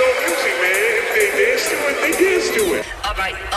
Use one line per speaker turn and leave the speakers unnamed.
old music, man. If they dance to it, they dance to it.
All right.